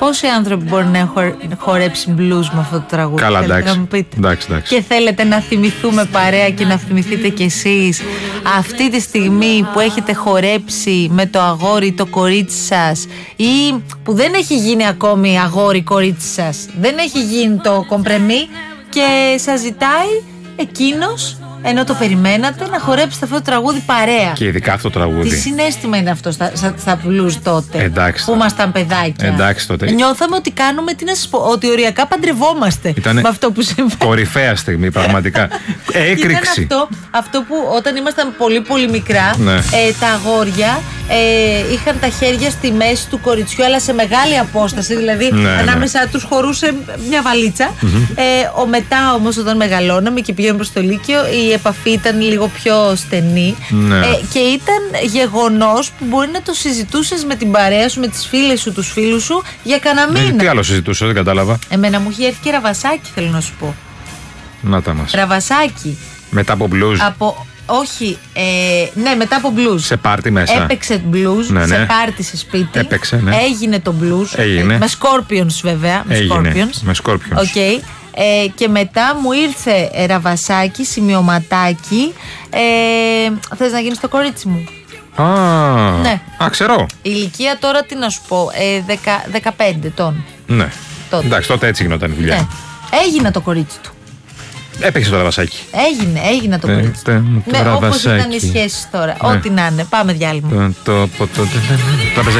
πόσοι άνθρωποι μπορεί να έχουν χορέψει blues με αυτό το τραγούδι? Καλά, θέλετε να μου πείτε? Εντάξει. Και θέλετε να θυμηθούμε παρέα και να θυμηθείτε κι εσείς αυτή τη στιγμή που έχετε χορέψει με το αγόρι, το κορίτσι σας, ή που δεν έχει γίνει ακόμη αγόρι, κορίτσι σας, δεν έχει γίνει το κομπρεμί και σας ζητάει εκείνος, ενώ το περιμένατε, να χορέψετε αυτό το τραγούδι παρέα. Και ειδικά αυτό το τραγούδι. Τι συναίσθημα είναι αυτό στα blues τότε? Εντάξει. Που ήμασταν παιδάκια. Εντάξει τότε. Νιώθαμε ότι κάνουμε, τι να σας πω, ότι οριακά παντρευόμαστε. Ήτανε με αυτό που συμβαίνει. κορυφαία στιγμή, πραγματικά. Έκρηξη. Ήταν αυτό που όταν ήμασταν πολύ πολύ μικρά, Ναι. τα αγόρια είχαν τα χέρια στη μέση του κοριτσιού, αλλά σε μεγάλη απόσταση, δηλαδή ανάμεσα τους χωρούσε μια βαλίτσα. Μετά όμως, όταν μεγαλώναμε και πηγαίνουμε προς το Λύκειο, η επαφή ήταν λίγο πιο στενή. Και ήταν γεγονός που μπορεί να το συζητούσες με την παρέα σου, με τις φίλες σου, τους φίλους σου για κανένα μήνα. Τι άλλο συζητούσα, δεν κατάλαβα. Εμένα μου είχε έρθει και ραβασάκι, θέλω να σου πω. Να τα μας. Ραβασάκι. Μετά από blues. Όχι, ναι, μετά από blues. Σε πάρτι μέσα. Έπαιξε blues, ναι. σε πάρτι σε σπίτι. Έπαιξε, ναι. Έγινε το blues. Έγινε. Με Scorpions βέβαια. Με Scorpions. Okay. Και μετά μου ήρθε ραβασάκι, σημειωματάκι. Θες να γίνεις το κορίτσι μου? Ναι. Ξέρω. Η ηλικία τώρα, τι να σου πω, 15 ετών. Ναι. Τότε. Εντάξει, τότε έτσι γινόταν η δουλειά. Ναι. Έγινα το κορίτσι του. Έπαιξε το ραβασάκι. Έγινα το κορίτσι του. Ναι, όπως ήταν οι σχέσεις τώρα. Ό,τι να είναι. Πάμε διάλειμμα. Το